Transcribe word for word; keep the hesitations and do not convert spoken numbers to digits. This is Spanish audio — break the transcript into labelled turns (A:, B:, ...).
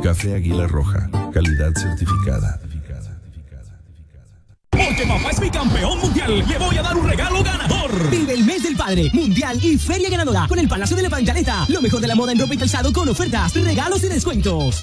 A: Café Águila Roja, calidad certificada.
B: Porque papá es mi campeón mundial, le voy a dar un regalo ganador. Vive el mes del padre, mundial y feria ganadora con el Palacio de la Pantaleta. Lo mejor de la moda en ropa y calzado con ofertas, regalos y descuentos.